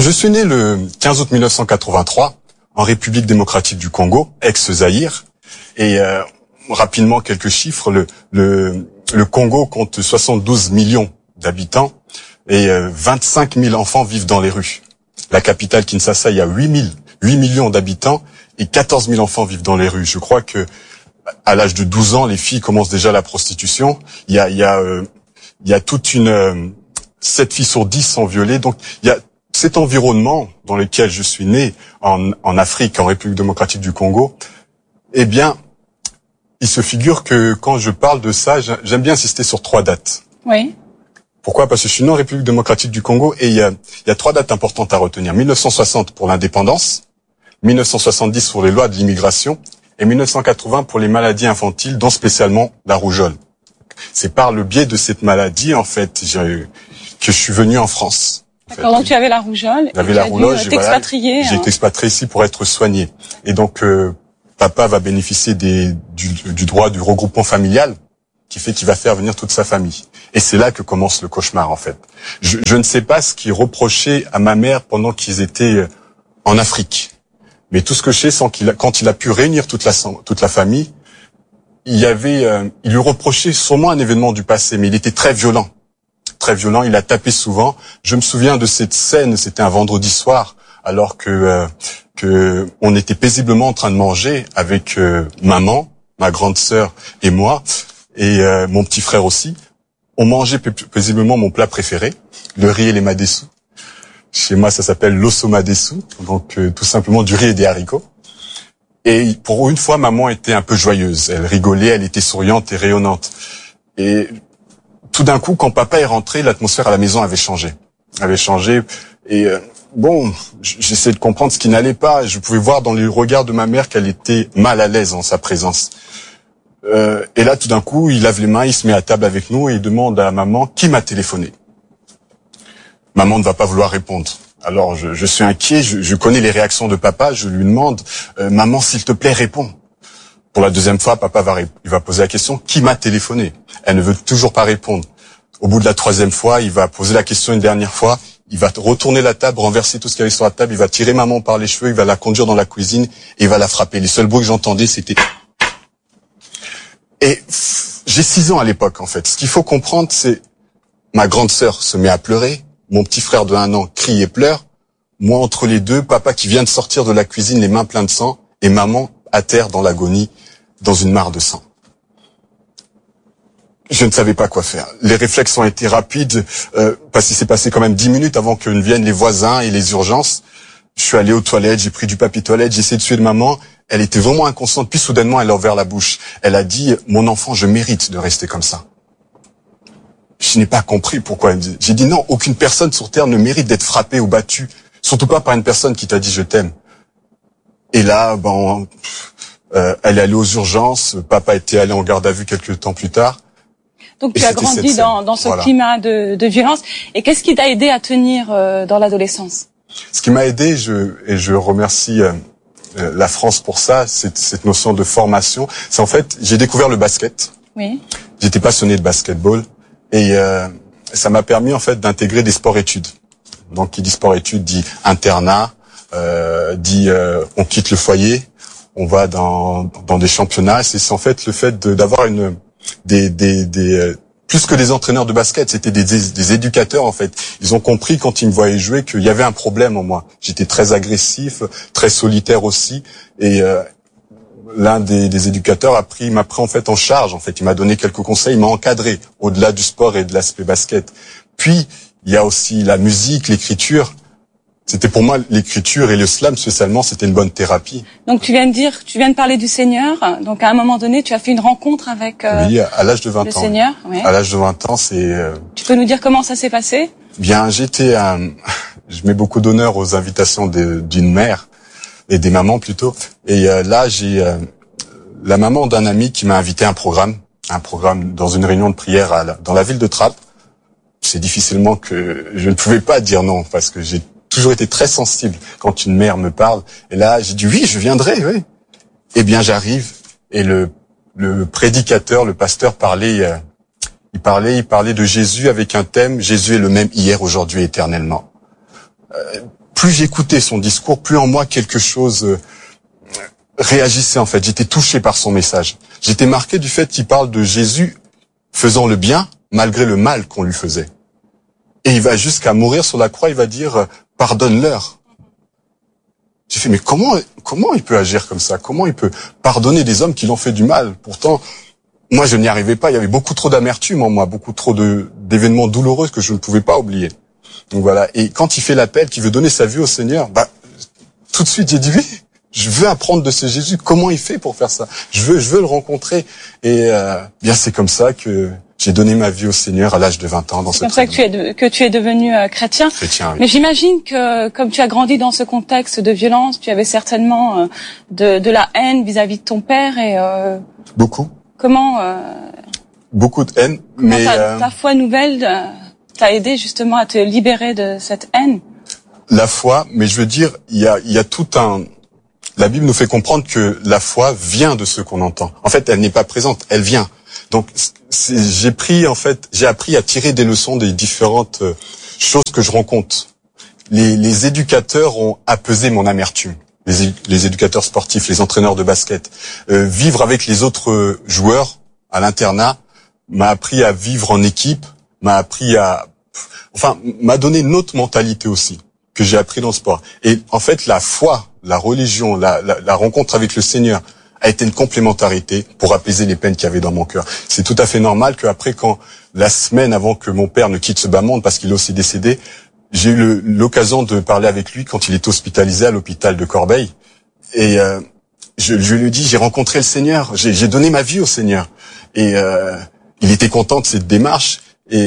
Je suis né le 15 août 1983 en République démocratique du Congo, ex-Zaïre. Et rapidement, quelques chiffres. Le Congo compte 72 millions d'habitants et 25 000 enfants vivent dans les rues. La capitale Kinshasa, il y a 8 millions d'habitants et 14 000 enfants vivent dans les rues. Je crois que à l'âge de 12 ans, les filles commencent déjà la prostitution. Il y a toute une 7 filles sur 10 sont violées. Donc il y a cet environnement dans lequel je suis né en Afrique, en République démocratique du Congo. Eh bien, il se figure que quand je parle de ça, j'aime bien insister sur 3 dates. Oui. Pourquoi? Parce que je suis né en République démocratique du Congo et il y a 3 dates importantes à retenir. 1960 pour l'indépendance, 1970 pour les lois de l'immigration et 1980 pour les maladies infantiles, dont spécialement la rougeole. C'est par le biais de cette maladie, en fait, que je suis venu en France. D'accord, donc tu avais la rougeole. J'avais la rougeole, j'ai été expatrié ici pour être soigné. Et donc, papa va bénéficier du droit du regroupement familial, qui fait qu'il va faire venir toute sa famille. Et c'est là que commence le cauchemar, en fait. Je ne sais pas ce qui reprochait à ma mère pendant qu'ils étaient en Afrique. Mais tout ce que je sais, c'est quand il a pu réunir toute la famille, il lui reprochait sûrement un événement du passé, mais il était très violent. Très violent, il a tapé souvent. Je me souviens de cette scène, c'était un vendredi soir, alors que on était paisiblement en train de manger avec maman, ma grande sœur et moi, et mon petit frère aussi. On mangeait paisiblement mon plat préféré, le riz et les madessous. Chez moi, ça s'appelle l'osso madessou, donc tout simplement du riz et des haricots. Et pour une fois, maman était un peu joyeuse. Elle rigolait, elle était souriante et rayonnante. Et tout d'un coup, quand papa est rentré, l'atmosphère à la maison avait changé. Et j'essayais de comprendre ce qui n'allait pas. Je pouvais voir dans les regards de ma mère qu'elle était mal à l'aise en sa présence. Et là, tout d'un coup, il lave les mains, il se met à table avec nous et il demande à maman qui m'a téléphoné. Maman ne va pas vouloir répondre. Alors, je suis inquiet, je connais les réactions de papa, je lui demande maman, s'il te plaît, réponds. Pour la deuxième fois, papa il va poser la question, qui m'a téléphoné? Elle ne veut toujours pas répondre. Au bout de la troisième fois, il va poser la question une dernière fois, il va retourner la table, renverser tout ce qu'il y avait sur la table, il va tirer maman par les cheveux, il va la conduire dans la cuisine et il va la frapper. Les seuls bruits que j'entendais, c'était... Et j'ai 6 ans à l'époque, en fait. Ce qu'il faut comprendre, c'est ma grande sœur se met à pleurer, mon petit frère de 1 an crie et pleure, moi entre les deux, papa qui vient de sortir de la cuisine, les mains pleines de sang, et maman à terre dans l'agonie, dans une mare de sang. Je ne savais pas quoi faire. Les réflexes ont été rapides, parce qu'il s'est passé quand même 10 minutes avant que ne viennent les voisins et les urgences. Je suis allé aux toilettes, j'ai pris du papier toilette, j'ai essayé de suivre maman. Elle était vraiment inconsciente, puis soudainement elle a ouvert la bouche. Elle a dit, mon enfant, je mérite de rester comme ça. Je n'ai pas compris pourquoi. J'ai dit non, aucune personne sur Terre ne mérite d'être frappée ou battue, surtout pas par une personne qui t'a dit je t'aime. Et là, elle est allée aux urgences, papa était allé en garde à vue quelques temps plus tard. Donc tu as grandi dans ce climat de violence. Et qu'est-ce qui t'a aidé à tenir dans l'adolescence? Ce qui m'a aidé, et je remercie la France pour ça, cette notion de formation, c'est en fait, j'ai découvert le basket. Oui. J'étais passionné de basketball. Et ça m'a permis en fait d'intégrer des sports-études. Donc qui dit sport-études dit internat, dit on quitte le foyer, on va dans des championnats. C'est en fait le fait d'avoir plus que des entraîneurs de basket, c'était des éducateurs en fait. Ils ont compris quand ils me voyaient jouer qu'il y avait un problème en moi. J'étais très agressif, très solitaire aussi, et l'un des éducateurs m'a pris en fait en charge. En fait, il m'a donné quelques conseils, il m'a encadré au-delà du sport et de l'aspect basket. Puis il y a aussi la musique, l'écriture. C'était pour moi l'écriture et le slam spécialement, c'était une bonne thérapie. Donc tu viens de parler du Seigneur. Donc à un moment donné, tu as fait une rencontre avec oui, à l'âge de 20 le ans. Seigneur. Oui. À l'âge de 20 ans, c'est. Tu peux nous dire comment ça s'est passé? Bien, je mets beaucoup d'honneur aux invitations d'une mère et des mamans plutôt. Et là, j'ai la maman d'un ami qui m'a invité à un programme dans une réunion de prière dans la ville de Trappes. C'est difficilement que je ne pouvais pas dire non parce que j'ai toujours été très sensible quand une mère me parle. Et là, j'ai dit oui, je viendrai, oui. Eh bien, j'arrive et le prédicateur, le pasteur parlait de Jésus avec un thème, Jésus est le même hier, aujourd'hui, éternellement. plus j'écoutais son discours, plus en moi quelque chose réagissait en fait. J'étais touché par son message. J'étais marqué du fait qu'il parle de Jésus faisant le bien malgré le mal qu'on lui faisait. Et il va jusqu'à mourir sur la croix, il va dire « pardonne-leur ». J'ai fait « mais comment il peut agir comme ça? Comment il peut pardonner des hommes qui l'ont fait du mal ?» Pourtant, moi je n'y arrivais pas, il y avait beaucoup trop d'amertume en moi, beaucoup trop d'événements douloureux que je ne pouvais pas oublier. Donc voilà, et quand il fait l'appel, qu'il veut donner sa vie au Seigneur, tout de suite j'ai dit oui, je veux apprendre de ce Jésus, comment il fait pour faire ça? Je veux le rencontrer. Et bien c'est comme ça que j'ai donné ma vie au Seigneur à l'âge de 20 ans. C'est comme ça que tu es devenu chrétien. Chrétien, oui. Mais j'imagine que comme tu as grandi dans ce contexte de violence, tu avais certainement de la haine vis-à-vis de ton père et beaucoup. Comment beaucoup de haine. Comment mais ta foi nouvelle t'a aidé justement à te libérer de cette haine? La foi, mais je veux dire, il y a tout un. La Bible nous fait comprendre que la foi vient de ce qu'on entend. En fait, elle n'est pas présente, elle vient. Donc, j'ai appris à tirer des leçons des différentes choses que je rencontre. Les éducateurs ont apaisé mon amertume. Les éducateurs sportifs, les entraîneurs de basket. Vivre avec les autres joueurs à l'internat m'a appris à vivre en équipe, m'a donné une autre mentalité aussi que j'ai appris dans le sport. Et en fait, la foi, la religion, la rencontre avec le Seigneur a été une complémentarité pour apaiser les peines qu'il y avait dans mon cœur. C'est tout à fait normal qu'après, quand la semaine avant que mon père ne quitte ce bas monde, parce qu'il est aussi décédé, j'ai eu l'occasion de parler avec lui quand il est hospitalisé à l'hôpital de Corbeil. Et je lui ai dit, j'ai rencontré le Seigneur, j'ai donné ma vie au Seigneur. Et il était content de cette démarche.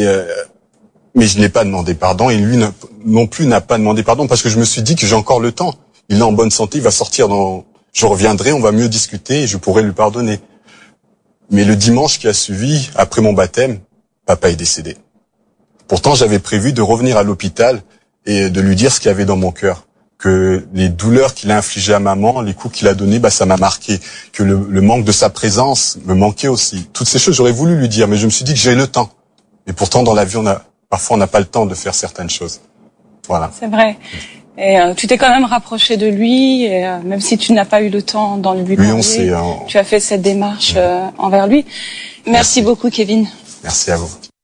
Mais je n'ai pas demandé pardon. Et lui non plus n'a pas demandé pardon parce que je me suis dit que j'ai encore le temps. Il est en bonne santé, il va sortir je reviendrai, on va mieux discuter et je pourrai lui pardonner. Mais le dimanche qui a suivi, après mon baptême, papa est décédé. Pourtant, j'avais prévu de revenir à l'hôpital et de lui dire ce qu'il y avait dans mon cœur. Que les douleurs qu'il a infligées à maman, les coups qu'il a donnés, ça m'a marqué. Que le manque de sa présence me manquait aussi. Toutes ces choses, j'aurais voulu lui dire, mais je me suis dit que j'ai le temps. Et pourtant, dans la vie, parfois, on n'a pas le temps de faire certaines choses. Voilà. C'est vrai. Et tu t'es quand même rapproché de lui, et, même si tu n'as pas eu le temps d'en lui parler, tu as fait cette démarche envers lui. Merci beaucoup, Kevin. Merci à vous.